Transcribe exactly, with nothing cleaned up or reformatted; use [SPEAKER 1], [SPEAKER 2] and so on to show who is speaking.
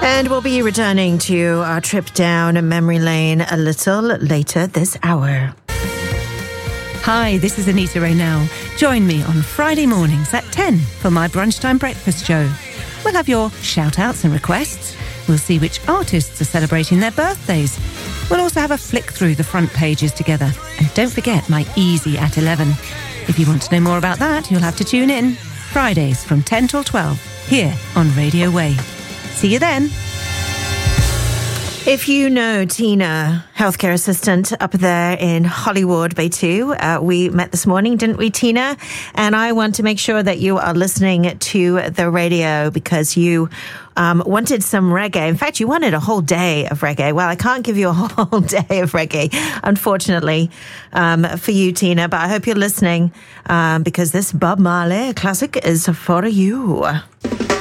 [SPEAKER 1] And we'll be returning to our trip down memory lane a little later this hour.
[SPEAKER 2] Hi, this is Anita Raynell. Join me on Friday mornings at ten for my Brunchtime Breakfast show. We'll have your shout-outs and requests. We'll see which artists are celebrating their birthdays. We'll also have a flick through the front pages together. And don't forget my Easy at eleven. If you want to know more about that, you'll have to tune in. Fridays from ten till twelve, here on Radio Way. See you then.
[SPEAKER 1] If you know Tina, healthcare assistant up there in Hollywood Bay two, uh, we met this morning, didn't we, Tina? And I want to make sure that you are listening to the radio because you um, wanted some reggae. In fact, you wanted a whole day of reggae. Well, I can't give you a whole day of reggae, unfortunately, um, for you, Tina. But I hope you're listening um, because this Bob Marley classic is for you.